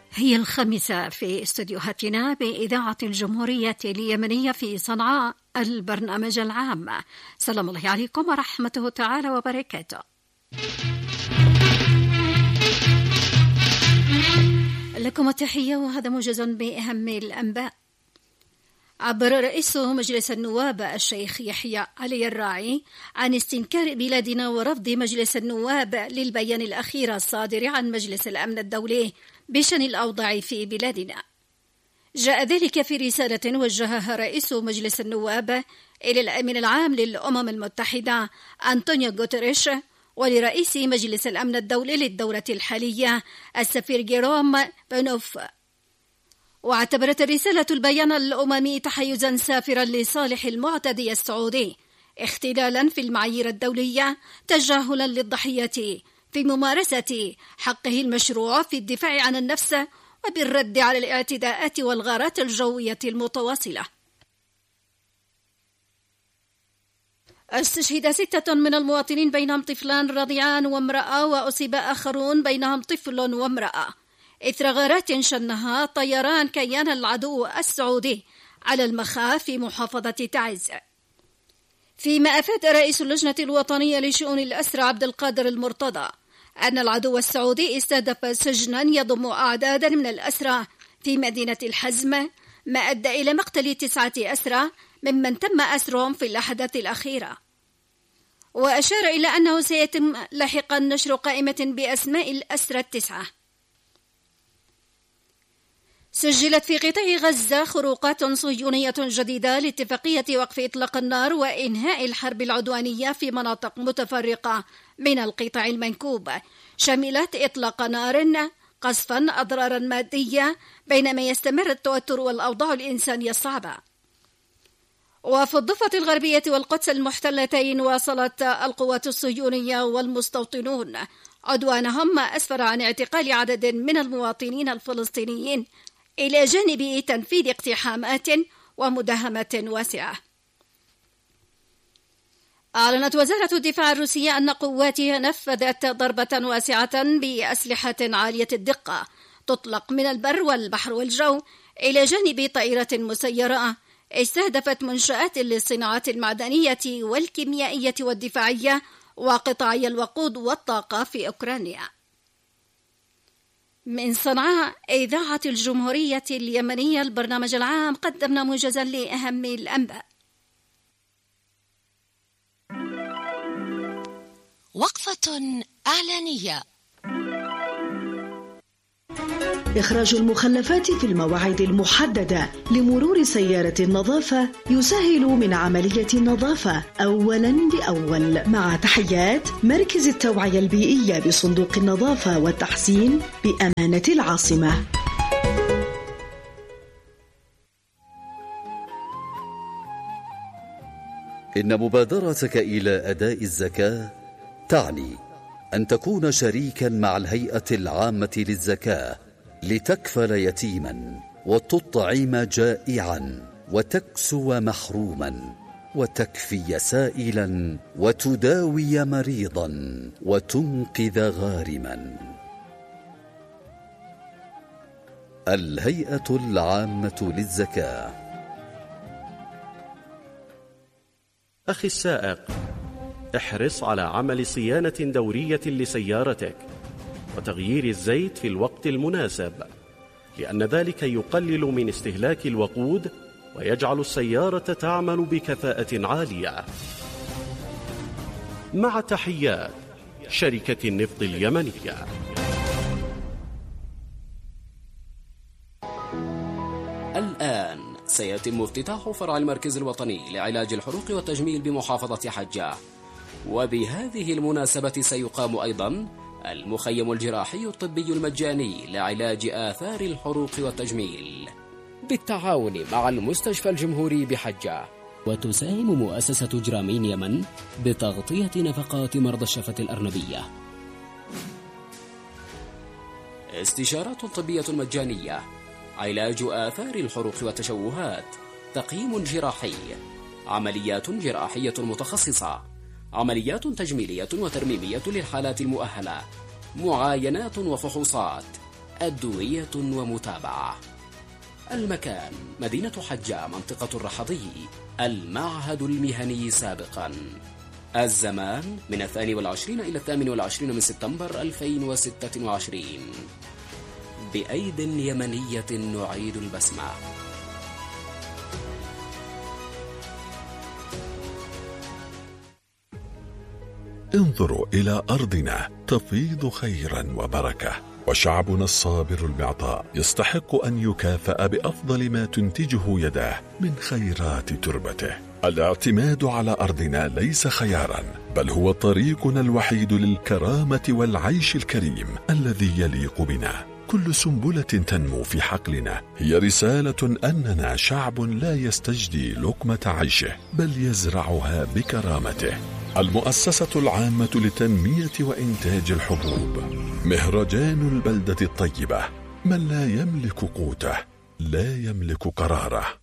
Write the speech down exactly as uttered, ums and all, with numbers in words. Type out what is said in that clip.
هي الخامسة في استديوهاتنا بإذاعة الجمهورية اليمنية في صنعاء، البرنامج العام. سلام الله عليكم ورحمته تعالى وبركاته. لكم التحية، وهذا موجز بأهم الأنباء. عبر رئيس مجلس النواب الشيخ يحيى علي الراعي عن استنكار بلادنا ورفض مجلس النواب للبيان الأخير الصادر عن مجلس الأمن الدولي بشأن الأوضاع في بلادنا. جاء ذلك في رسالة وجهها رئيس مجلس النواب إلى الأمين العام للأمم المتحدة أنطونيو غوتيريش ولرئيس مجلس الأمن الدولي للدورة الحالية السفير جيروم بنوف. واعتبرت الرسالة البيان الأممي تحيزا سافرا لصالح المعتدي السعودي، اختلالا في المعايير الدولية، تجاهلا للضحية في ممارسة حقه المشروع في الدفاع عن النفس وبالرد على الاعتداءات والغارات الجوية المتواصلة. استشهد ستة من المواطنين بينهم طفلان رضيعان وامرأة، وأصيب آخرون بينهم طفل وامرأة إثر غارات شنها طيران كيان العدو السعودي على المخا في محافظة تعز. فيما أفاد رئيس اللجنة الوطنية لشؤون الأسرى عبد القادر المرتضى أن العدو السعودي استهدف سجنا يضم أعدادا من الأسرى في مدينة الحزم، ما أدى إلى مقتل تسعة أسرى ممن تم أسرهم في الأحداث الأخيرة. وأشار إلى أنه سيتم لاحقا نشر قائمة بأسماء الأسرى التسعة. سجلت في قطاع غزة خروقات صهيونية جديدة لاتفاقية وقف إطلاق النار وإنهاء الحرب العدوانية في مناطق متفرقة من القطاع المنكوب، شملت إطلاق نار، قصفا، أضرارا مادية، بينما يستمر التوتر والأوضاع الإنسانية الصعبة. وفي الضفة الغربية والقدس المحتلتين واصلت القوات الصهيونية والمستوطنون عدوانهم، ما أسفر عن اعتقال عدد من المواطنين الفلسطينيين إلى جانب تنفيذ اقتحامات ومداهمات واسعة. أعلنت وزارة الدفاع الروسية أن قواتها نفذت ضربة واسعة بأسلحة عالية الدقة تطلق من البر والبحر والجو إلى جانب طائرة مسيرة استهدفت منشآت للصناعات المعدنية والكيميائية والدفاعية وقطاعي الوقود والطاقة في أوكرانيا. من صنعاء، إذاعة الجمهورية اليمنية، البرنامج العام، قدمنا موجزا لأهم الأنباء. وقفة إعلانية. إخراج المخلفات في المواعيد المحددة لمرور سيارة النظافة يسهل من عملية النظافة أولاً بأول، مع تحيات مركز التوعية البيئية بصندوق النظافة والتحسين بأمانة العاصمة. إن مبادرتك إلى أداء الزكاة تعني أن تكون شريكاً مع الهيئة العامة للزكاة لتكفل يتيما وتطعم جائعا وتكسو محروما وتكفي سائلا وتداوي مريضا وتنقذ غارما. الهيئة العامة للزكاة. أخي السائق، احرص على عمل صيانة دورية لسيارتك وتغيير الزيت في الوقت المناسب، لأن ذلك يقلل من استهلاك الوقود ويجعل السيارة تعمل بكفاءة عالية. مع تحيات شركة النفط اليمنية. الآن سيتم افتتاح فرع المركز الوطني لعلاج الحروق والتجميل بمحافظة حجة، وبهذه المناسبة سيقام أيضا المخيم الجراحي الطبي المجاني لعلاج آثار الحروق والتجميل بالتعاون مع المستشفى الجمهوري بحجة. وتساهم مؤسسة جرامين يمن بتغطية نفقات مرضى الشفة الأرنبية. استشارات طبية مجانية، علاج آثار الحروق والتشوهات، تقييم جراحي، عمليات جراحية متخصصة، عمليات تجميلية وترميمية للحالات المؤهلة، معاينات وفحوصات، أدوية ومتابعة. المكان مدينة حجة، منطقة الرحضي، المعهد المهني سابقا. الزمان من الثاني والعشرين إلى الثامن والعشرين من سبتمبر ألفين وستة وعشرين. بأيد يمنية نعيد البسمة. انظروا إلى أرضنا تفيض خيرا وبركة، وشعبنا الصابر المعطاء يستحق أن يكافأ بأفضل ما تنتجه يداه من خيرات تربته. الاعتماد على أرضنا ليس خيارا، بل هو طريقنا الوحيد للكرامة والعيش الكريم الذي يليق بنا. كل سنبلة تنمو في حقلنا هي رسالة أننا شعب لا يستجدي لقمة عيشه، بل يزرعها بكرامته. المؤسسة العامة لتنمية وإنتاج الحبوب، مهرجان البلدة الطيبة. من لا يملك قوته لا يملك قراره.